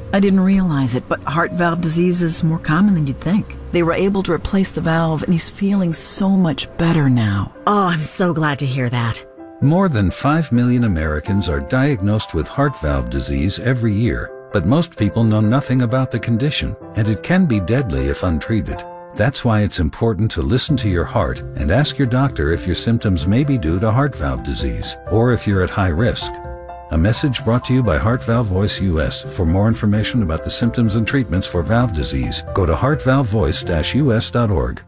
I didn't realize it, but heart valve disease is more common than you'd think. They were able to replace the valve, and he's feeling so much better now. Oh, I'm so glad to hear that. More than 5 million Americans are diagnosed with heart valve disease every year, but most people know nothing about the condition, and it can be deadly if untreated. That's why it's important to listen to your heart and ask your doctor if your symptoms may be due to heart valve disease, or if you're at high risk. A message brought to you by Heart Valve Voice US. For more information about the symptoms and treatments for valve disease, go to heartvalvevoice-us.org.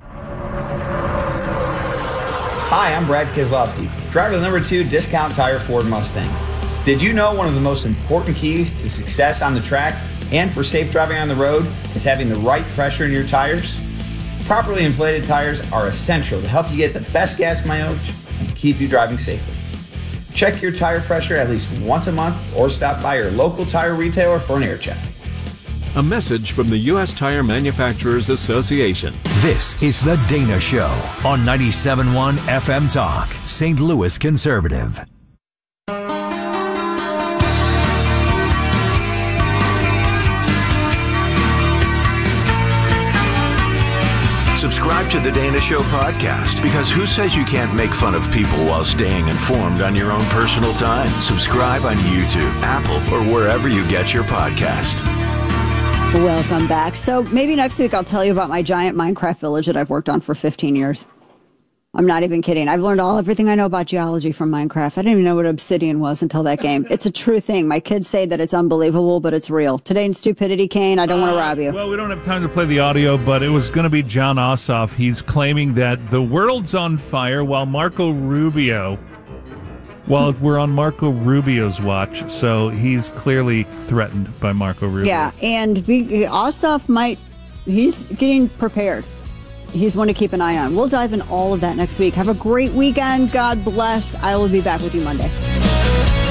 Hi, I'm Brad Keselowski, driver of the number 2 Discount Tire Ford Mustang. Did you know one of the most important keys to success on the track and for safe driving on the road is having the right pressure in your tires? Properly inflated tires are essential to help you get the best gas mileage and keep you driving safely. Check your tire pressure at least once a month or stop by your local tire retailer for an air check. A message from the U.S. Tire Manufacturers Association. This is The Dana Show on 97.1 FM Talk, St. Louis Conservative. Subscribe to The Dana Show podcast, because who says you can't make fun of people while staying informed on your own personal time? Subscribe on YouTube, Apple, or wherever you get your podcast. Welcome back. So maybe next week I'll tell you about my giant Minecraft village that I've worked on for 15 years. I'm not even kidding. I've learned everything I know about geology from Minecraft. I didn't even know what obsidian was until that game. It's a true thing. My kids say that it's unbelievable, but it's real. Today in Stupidity, Kane, I don't want to rob you. Well, we don't have time to play the audio, but it was going to be John Ossoff. He's claiming that the world's on fire while we're on Marco Rubio's watch. So he's clearly threatened by Marco Rubio. Yeah, and Ossoff he's getting prepared. He's one to keep an eye on. We'll dive in all of that next week. Have a great weekend. God bless. I will be back with you Monday.